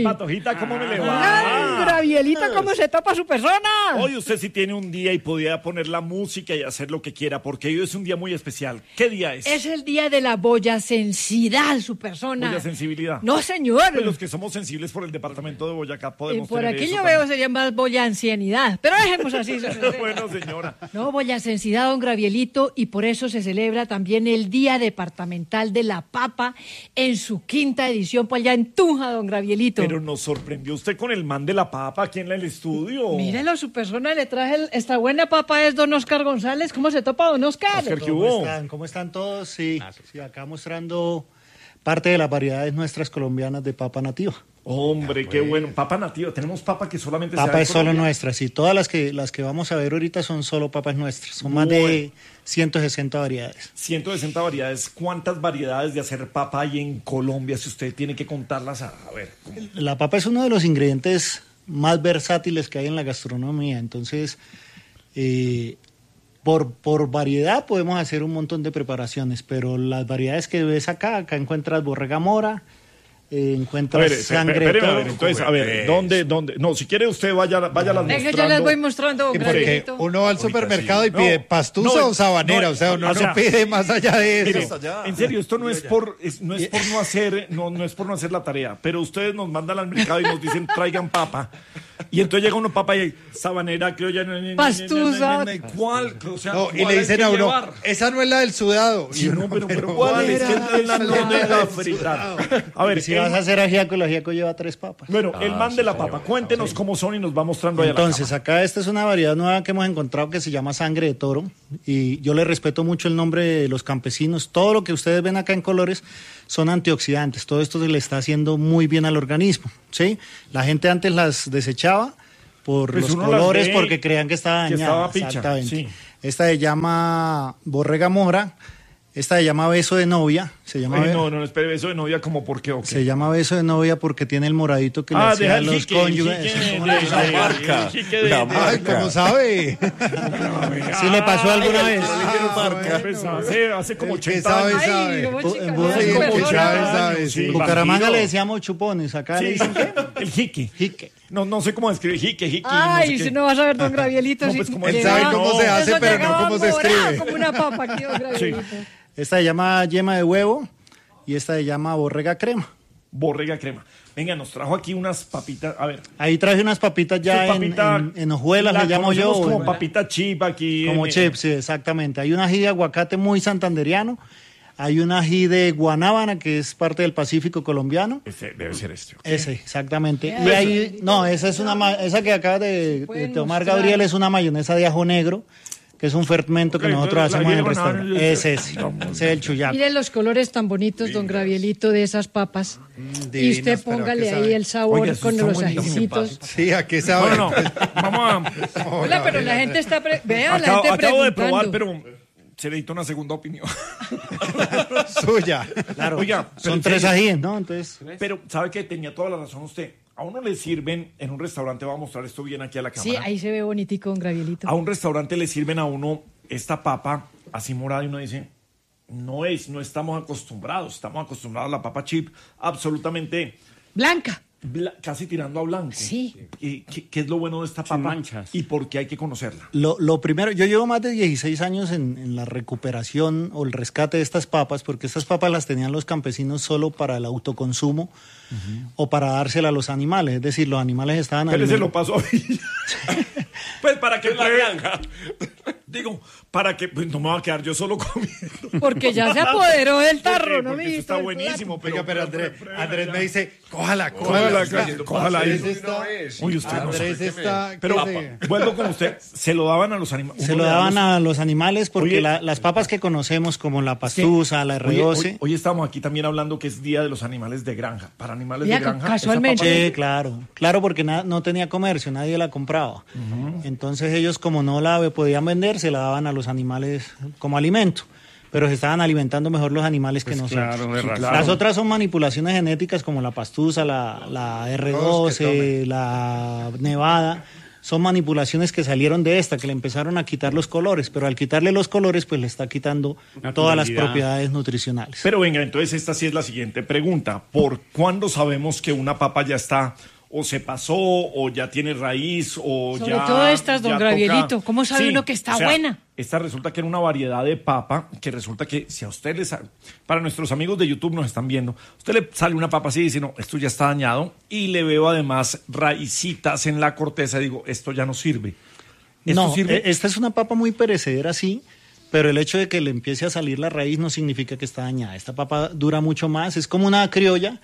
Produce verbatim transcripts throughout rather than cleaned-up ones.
Patojita, ¿cómo me le ¡Ay, va? Gravielito, cómo se topa su persona! Hoy usted sí tiene un día y podía poner la música y hacer lo que quiera, porque hoy es un día muy especial. ¿Qué día es? Es el día de la boyacensidad, su persona. ¿Boyasensibilidad? No, señor. Pues los que somos sensibles por el departamento de Boyacá Y podemos por tener aquí eso yo también. veo sería más boyancianidad. Pero dejemos así. Bueno, señora. No, boyacensidad, don Gravielito, y por eso se celebra también el Día Departamental de la Papa en su quinta edición, pues allá en Tunja, don Gravielito. Pero nos sorprendió usted con el man de la papa aquí en el estudio. Mírelo, su persona, le traje el- esta buena papa, es don Oscar González. ¿Cómo se topa, don Oscar? Oscar, ¿qué ¿Cómo hubo? están? ¿Cómo están todos? Sí, sí, acá mostrando parte de las variedades nuestras colombianas de papa nativa. Hombre, qué bueno. Papa nativa. Tenemos papa que solamente se da Papa en es solo Colombia. nuestra, sí. Todas las que las que vamos a ver ahorita son solo papas nuestras. Son más de ciento sesenta variedades. ciento sesenta variedades. ¿Cuántas variedades de hacer papa hay en Colombia? Si usted tiene que contarlas, a, a ver. ¿cómo? La papa es uno de los ingredientes más versátiles que hay en la gastronomía. Entonces, eh, por, por variedad podemos hacer un montón de preparaciones, pero las variedades que ves acá, acá encuentras borrega mora, eh, A encuentras ver, sangre espéreme, de a toro. ver, entonces, a ver, ¿dónde, dónde? No, si quiere usted vaya, vaya las Venga, mostrando. yo les voy mostrando, don Sí, porque Gravielito. uno va al supermercado y pide No, pastusa no, o sabanera, no, o sea, uno o sea, no pide más allá de Mire, eso. en serio, esto no es por es- no es por no hacer no no es por no hacer la tarea, pero ustedes nos mandan al mercado y nos dicen traigan papa y entonces llega uno papa y hay sabanera, criolla, no, no, no, Pastusa. no, no, no, ¿cuál? O sea, No, y ¿cuál le hay dicen que a uno, llevar? esa no es la del sudado. Sí, Y no, uno, pero, pero ¿cuál ¿cuál es? era? Que es la Esa no es la de la del fritar. A ver, Si el- vas a hacer ajiaco, el ajiaco lleva tres papas. bueno, el man de la papa, cuéntenos cómo son y nos va mostrando ahí a la Entonces, acá esta es una variedad nueva que hemos encontrado que se llama sangre de toro y yo le respeto mucho el nombre de los campesinos. Todo lo que ustedes ven acá en colores son antioxidantes. Todo esto se le está haciendo muy bien al organismo, ¿sí? La gente antes las desechaba por Pues los uno las colores ve porque creían que estaba que dañada. estaba picha, Exactamente. sí. Esta se llama borrega mora, esta se llama beso de novia, se llama, Ay, be- no, no, espere, eso de novia como por qué o qué. se llama beso de novia porque tiene el moradito que le Ah, hacía deja a el los jique, el cónyuges. jique ¿Cómo de- le llama? de- marca. el jique de- La de- Ay, ¿cómo sabe? ¿Sí le pasó alguna vez? Ah, Pues bueno. hace, hace como El que ochenta sabe, años. Ay, sabe. cómo Bu- chica, en Bu- ya Sí, es el que persona. sabe, sabe, Sí, sí. En Bucaramanga bandido. le decíamos chupones, acá le Sí, dicen qué? el jique. Jique. No, no sé cómo escribir jique, jique. Ay, no sé si qué. no vas a ver, don Gravielito. No, sí, pues, como él llegaba- sabe cómo se hace, eso pero no llegaba cómo se morado escribe. como una papa aquí, don Gravielito. Esta se llama yema de huevo y esta se llama borrega crema. Borrega crema. Venga, nos trajo aquí unas papitas. A ver. Ahí traje unas papitas ya su en, papita, en, en hojuelas, la le llamo yo. conocemos como ¿verdad? papita chip aquí. Como en- chips, sí, exactamente. Hay un ají de aguacate muy santanderiano. Hay un ají de guanábana que es parte del Pacífico colombiano. Ese debe ser este. ¿ok? Ese, exactamente. Ya, Y ahí, no, esa es una, ma- esa que acaba de, de pueden tomar mostrar. Gabriel es una mayonesa de ajo negro, que es un fermento que Ok, nosotros entonces, hacemos la en el guanábana- restaurante. Ese es, ese es el chuyaco. Miren los colores tan bonitos, don Gravielito, de esas papas. y divinas, usted pero ¿a póngale qué ahí sabe? el sabor Oiga, eso con está los buenísimo. ajicitos. Sí, ¿a qué sabe? No, no, no. Vamos a. Hola, pero la gente está... Pre... Vea, la Acabo, gente acabo de preguntando. probar, pero se necesita una segunda opinión. Suya. Claro, Oiga, pero son en tres serio. ajíes, ¿no? Entonces, Pero, ¿sabe que tenía toda la razón usted? A uno le sirven en un restaurante, va a mostrar esto bien aquí a la cámara. Sí, ahí se ve bonitico, don Gravielito. A un restaurante le sirven a uno esta papa así morada y uno dice, no es, no estamos acostumbrados, estamos acostumbrados a la papa chip absolutamente Blanca. bla- casi tirando a blanco. Sí. ¿Y qué, qué es lo bueno de esta papa? manchas. ¿Y por qué hay que conocerla? lo, lo primero, yo llevo más de dieciséis años en, en la recuperación o el rescate de estas papas, porque estas papas las tenían los campesinos solo para el autoconsumo o para dársela a los animales, es decir, los animales estaban... Pero se aliment- lo pasó a mí. Pues para que En la pruebe. granja. Digo, para que pues no me va a quedar yo solo comiendo. Porque ya se apoderó del tarro, Porque- ¿no, porque eso mijito? está Del buenísimo. Oiga, pero Andrés, pruébela Andrés ya. me dice, cójala, Cójala, cójala. cójala ahí. Andrés está, Uy, usted no Andrés sabe. está, ¿qué Pero se- vuelvo con usted. Se lo daban a los animales. Se lo daban a los animales porque Oye, la- las papas que conocemos como la pastusa, la R Hoy, doce... hoy- hoy estamos aquí también hablando que es Día de los Animales de Granja. Para animales Ya, de granja. casualmente. esa papa- Sí, claro, claro, porque na- no tenía comercio, nadie la compraba. Entonces ellos como no la podían vender, se la daban a los animales como alimento, pero se estaban alimentando mejor los animales que nosotros. claro, de razón. Las otras son manipulaciones genéticas como la pastusa, la, la R doce, la nevada, son manipulaciones que salieron de esta, que le empezaron a quitar los colores, pero al quitarle los colores, pues le está quitando todas las propiedades nutricionales. Pero venga, entonces esta sí es la siguiente pregunta. ¿Por cuándo sabemos que una papa ya está o se pasó o ya tiene raíz o Sobre ya... todo estas, don ya Gravielito, toca- ¿cómo sabe Sí, uno que está o sea, buena? Esta resulta que era una variedad de papa que resulta que si a usted les... Para nuestros amigos de YouTube nos están viendo, usted le sale una papa así y dice, no, esto ya está dañado y le veo además raicitas en la corteza y digo, esto ya no sirve. ¿Esto No, sirve? eh, esta es una papa muy perecedera, sí, pero el hecho de que le empiece a salir la raíz no significa que está dañada. Esta papa dura mucho más, es como una criolla.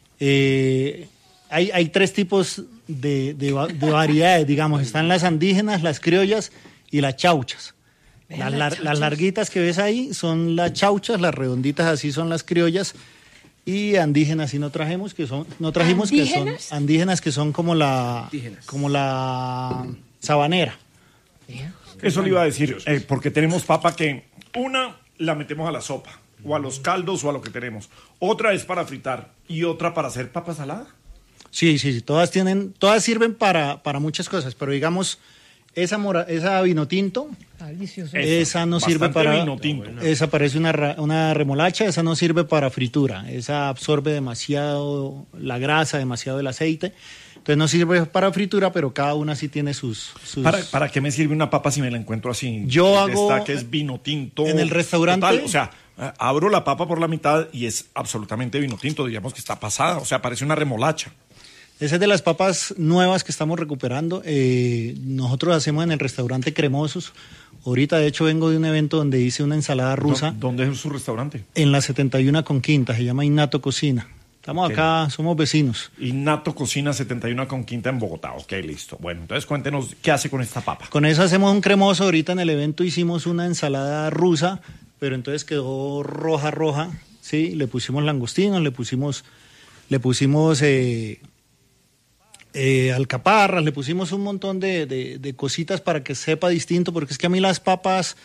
Eh, hay, hay tres tipos de, de va- de variedades, digamos. Están las andígenas, las criollas y las chauchas. Vean Las, las lar- chauchas. las larguitas que ves ahí son las chauchas, las redonditas así son las criollas. Y andígenas sí no trajimos, que son, no trajimos que ¿Andígenas? son andígenas que son como la, como la sabanera. Eso le iba a decir, eh, porque tenemos papa que una la metemos a la sopa, o a los caldos, o a lo que tenemos. Otra es para fritar, y otra para hacer papa salada. Sí, sí, sí, todas tienen, todas sirven para, para muchas cosas, pero digamos, esa mora, esa vino tinto, Está delicioso. Esa, esa no sirve bastante para, vino tinto. esa parece una, ra- una remolacha, esa no sirve para fritura, esa absorbe demasiado la grasa, demasiado el aceite, entonces no sirve para fritura, pero cada una sí tiene sus... sus- ¿Para, ¿Para qué me sirve una papa si me la encuentro así? Yo De hago- esta que es vino tinto. en el restaurante- total, o sea, eh, abro la papa por la mitad y es absolutamente vino tinto, digamos que está pasada, o sea, parece una remolacha. Esa es de las papas nuevas que estamos recuperando. Eh, nosotros hacemos en el restaurante Cremosos. Ahorita, de hecho, vengo de un evento donde hice una ensalada rusa ¿Dó- ¿Dónde es su restaurante? en la setenta y uno con Quinta. Se llama Innato Cocina. Estamos Ok. acá, somos vecinos. Innato Cocina setenta y uno con Quinta en Bogotá. Ok, listo. Bueno, entonces cuéntenos qué hace con esta papa. Con eso hacemos un cremoso. Ahorita en el evento hicimos una ensalada rusa, pero entonces quedó roja, roja. Sí, le pusimos langostinos, le pusimos, le pusimos eh, eh, alcaparras, le pusimos un montón de, de- de cositas para que sepa distinto, porque es que a mí las papas,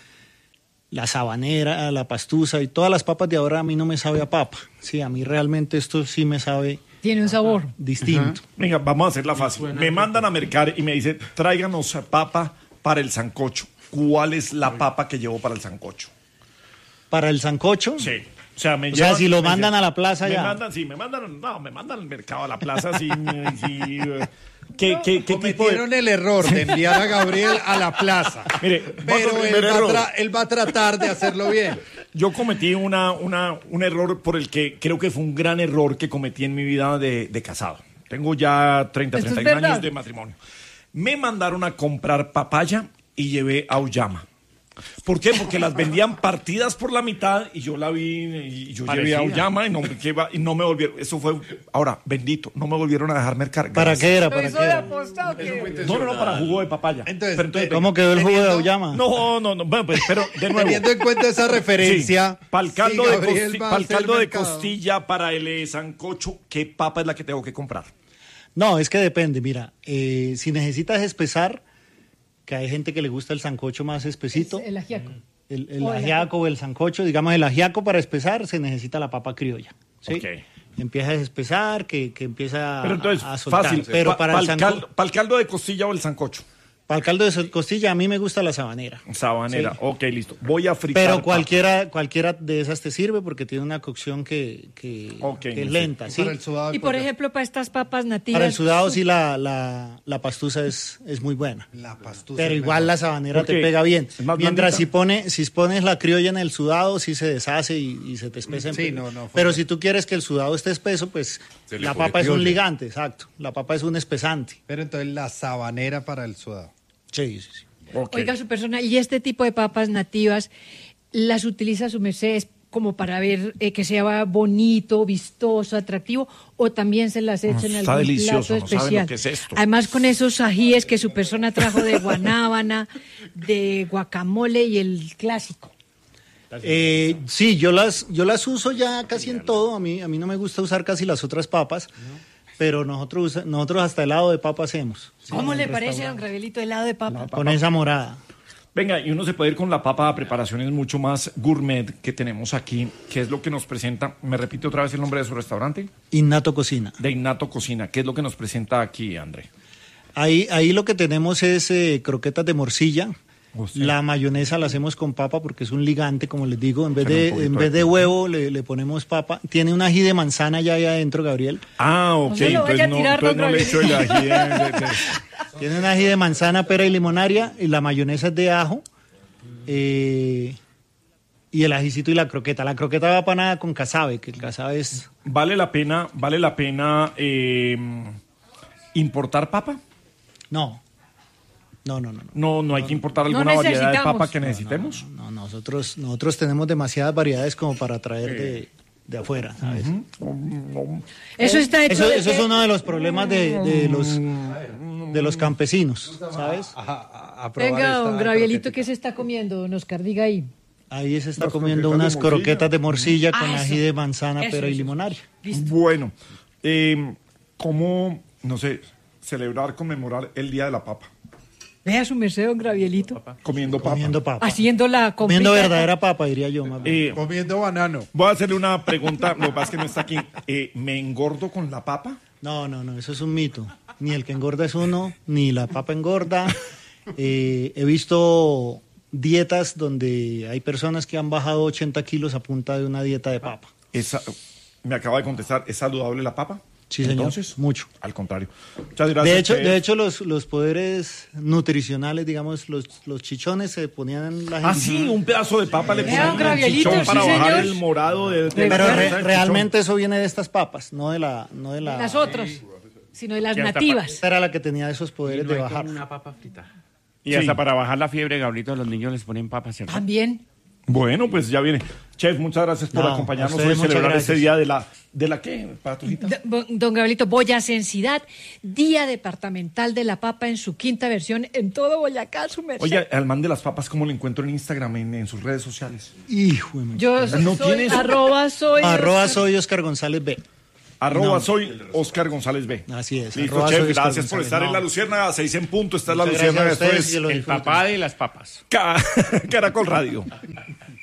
la sabanera, la pastusa y todas las papas de ahora a mí no me sabe a papa. Sí, a mí realmente esto sí me sabe Tiene un sabor. distinto. Venga, vamos a hacerla fácil. Me mandan a mercar y me dicen, tráiganos papa para el sancocho. ¿Cuál es la papa que llevo para el sancocho? Para el sancocho, Sí. O sea, me O sea, llevan- si lo me mandan dicen- a la plaza me ya. mandan, sí, me mandan, no, me mandan al mercado a la plaza, sí, sí, eh, ¿Qué, qué, qué tipo de...? Cometieron el error de enviar a Gabriel a la plaza. Mire, voy a pero cometer él el va, a error. tra- él va a tratar de hacerlo bien. Yo cometí una, una, un error por el que creo que fue un gran error que cometí en mi vida de, de casado. Tengo ya treinta, ¿Esto es treinta y uno verdad? años de matrimonio. Me mandaron a comprar papaya y llevé auyama. ¿Por qué? Porque las vendían partidas por la mitad y yo la vi y yo llevé auyama y no, que iba- y no me volvieron. Eso fue, ahora, bendito, no me volvieron a dejar mercar. ¿para Gracias. qué era? ¿Para qué era? apostado que... No, no, no, para jugo de papaya. Entonces, Pero entonces, ¿Cómo quedó el jugo de Teniendo- auyama? no, no, no, bueno, pues, pero de nuevo. Teniendo en cuenta esa referencia, Para el caldo, si de, Gabriel costi- va a pa'l hacer caldo de mercado. costilla, para el eh, sancocho, ¿qué papa es la que tengo que comprar? No, es que depende. Mira, eh, si necesitas espesar, que hay gente que le gusta el sancocho más espesito, El ajiaco. el, el o el ajiaco o el sancocho, digamos el ajiaco para espesar se necesita la papa criolla. ¿sí? Ok. Empieza a espesar, que, que empieza Pero entonces, a soltar. fácil. Pero Pa- para, pa'l el sanco- caldo, pa'l caldo de costilla o el sancocho. para el caldo de sol- costilla a mí me gusta la sabanera. Sabanera. Sí. Ok, listo. Voy a fritar. Pero papa. cualquiera, cualquiera de esas te sirve porque tiene una cocción que, que, Ok, que no es sé. lenta. ¿sí? Para el sudado. Y por ejemplo, para estas papas nativas... Para el sudado sí la, la, la pastusa es, es muy buena. La pastusa Pero es igual mejor. la sabanera Porque te pega bien. es más Mientras blandita. si, pone, si pones la criolla en el sudado, sí se deshace y, y se te espesa. en Sí, pe- no, no, Pero fue- si tú quieres que el sudado esté espeso, pues Se le la pone papa es un criolla. ligante, exacto. La papa es un espesante. Pero entonces la sabanera para el sudado. Sí, sí, sí. Ok. Oiga, su persona, y este tipo de papas nativas, ¿las utiliza su merced es como para ver eh, que sea bonito, vistoso, atractivo, o también se las echa en está algún delicioso, plato no saben lo especial? que es esto. Además, con esos ajíes que su persona trajo de guanábana, de guacamole y el clásico. Eh, sí, yo las, yo las uso ya casi en todo. A mí, a mí no me gusta usar casi las otras papas, pero nosotros, usa- nosotros hasta helado de papa hacemos. Sí, ¿Cómo en le el parece, don restaurante. Gravielito, helado de papa? Con esa morada. Venga, y uno se puede ir con la papa a preparaciones mucho más gourmet que tenemos aquí, que es lo que nos presenta. ¿Me repite otra vez el nombre de su restaurante? Innato Cocina. De Innato Cocina. ¿Qué es lo que nos presenta aquí, André? Ahí, ahí lo que tenemos es eh, croquetas de morcilla. Hostia. La mayonesa la hacemos con papa porque es un ligante, como les digo. En vez Pero un de, poquito en vez de- de huevo le, le ponemos papa. Tiene un ají de manzana ya ahí adentro, Gabriel. Ah, ok. No se lo vaya Entonces a no, tirar, entonces don no le echo el ají. de- de- de- Tiene un ají de manzana, pera y limonaria. Y la mayonesa es de ajo. eh, y el ajicito y la croqueta. La croqueta va panada con casabe, que el casabe es... ¿Vale la pena, vale la pena eh, importar papa? No. No, no, no. no. No, no hay que importar No alguna variedad de necesitamos. papa que necesitemos. No, nosotros, nosotros tenemos demasiadas variedades como para traer de, de afuera, ¿sabes? Eso está hecho Eso, de eso es qué? uno de los problemas de, de los de los campesinos, ¿sabes? A, a- a probar Venga, esta don Gravielito, croquetica. ¿qué se está comiendo, don Oscar? Diga ahí. Ahí se está Las comiendo croquetas unas de morcilla. croquetas de morcilla con Ah, ají eso. de manzana, Eso, pera y eso. limonaria. Bueno, eh, ¿cómo, no sé, celebrar, conmemorar el Día de la Papa? Vea su merced, don Gravielito. Comiendo papa. Comiendo papa. Haciendo la Comiendo comprita. verdadera papa, diría yo. Más bien. Eh, Comiendo banano. voy a hacerle una pregunta, lo que pasa es que no está aquí. Eh, ¿Me engordo con la papa? No, no, no, eso es un mito. Ni el que engorda es uno, ni la papa engorda. Eh, he visto dietas donde hay personas que han bajado ochenta kilos a punta de una dieta de papa. Esa, me acaba de contestar, ¿es saludable la papa? Sí, señor, Entonces, mucho. Al contrario. Muchas gracias. De hecho, chef. de hecho los, los poderes nutricionales, digamos, los, los chichones se ponían en la Ah, gente. sí, un pedazo de papa le Vea, ponen un el gravielito, chichón sí, para bajar señor. el morado de, de- Pero de- re- del chichón. realmente eso viene de estas papas, no de la... No de la Las otras, sino de las Que hasta nativas. Esta era la que tenía esos Y poderes no de hay bajar. como una papa frita. Y Sí. hasta para bajar la fiebre, Gabrielito, a los niños les ponen papas, ¿cierto? También. Bueno, pues ya viene. Chef, muchas gracias por No, acompañarnos a hoy ustedes a muchas celebrar gracias. este día de la... ¿De la qué, Patojita? D- Don Gabrielito, Boyacensidad, Día Departamental de la Papa en su quinta versión en todo Boyacá, su merced. Oye, al man de las papas, ¿cómo lo encuentro en Instagram, en, en sus redes sociales? Hijo de mi- Yo ¿No soy tienes? arroba soy Arroba Oscar- soy Oscar González B. Arroba No. soy Oscar González B. Así es, Listo, arroba chef, soy Oscar gracias por González. estar en No. La Luciérnaga, seis en punto. Esta es La Muchas Luciérnaga, gracias a esto ustedes es y que lo El disfruten. papá de las papas. Ca- Caracol Radio.